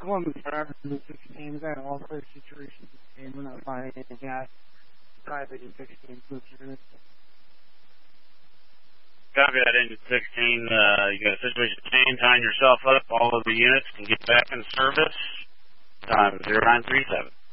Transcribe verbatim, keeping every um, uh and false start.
Columbus Driver in the sixteen, is that also a situation the same? We're not finding anything gas private in sixteen Fluke units. Copy that, engine sixteen. Uh, you got a situation change, tying yourself up. All of the units can get back in service. Time zero nine three seven.